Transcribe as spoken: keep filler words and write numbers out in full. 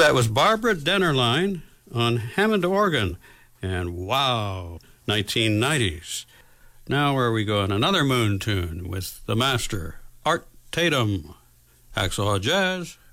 that was Barbara Dennerlein on Hammond organ. And wow, nineteen nineties. Now where we go on another moon tune with the master, Art Tatum. Hacksaw Jazz.